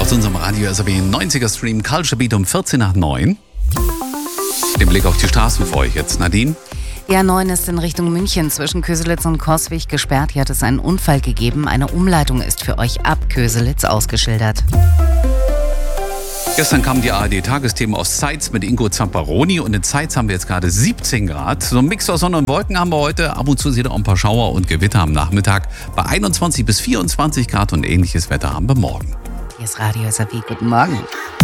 Aus unserem Radio SRW 90er Stream Culture Beat um 14 nach 9. Den Blick auf die Straßen für euch jetzt, Nadine. Die A9 ist in Richtung München zwischen Köselitz und Coswig gesperrt. Hier hat es einen Unfall gegeben. Eine Umleitung ist für euch ab Köselitz ausgeschildert. Gestern kamen die ARD-Tagesthemen aus Zeitz mit Ingo Zamperoni und in Zeitz haben wir jetzt gerade 17 Grad. So ein Mix aus Sonne und Wolken haben wir heute. Ab und zu sieht auch ein paar Schauer und Gewitter am Nachmittag. Bei 21 bis 24 Grad und ähnliches Wetter haben wir morgen. Hier ist Radio SRW. Guten Morgen.